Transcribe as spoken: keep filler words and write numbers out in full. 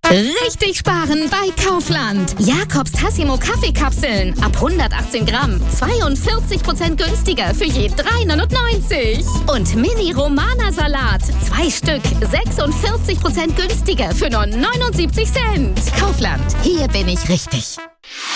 Richtig sparen bei Kaufland. Jakobs Tassimo Kaffeekapseln ab hundertachtzehn Gramm. zweiundvierzig Prozent günstiger für je drei neunundneunzig. Und Mini Romana Salat. Zwei Stück. sechsundvierzig Prozent günstiger für nur neunundsiebzig Cent. Kaufland. Hier bin ich richtig.